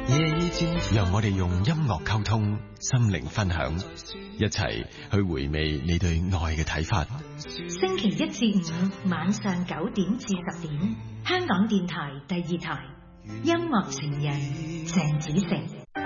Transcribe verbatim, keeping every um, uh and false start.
讓我哋用音樂溝通，心靈分享，一齊去回味你對愛嘅睇法。 星期一至五晚上九點至十點，香港電台第二台，音樂情人鄭子誠。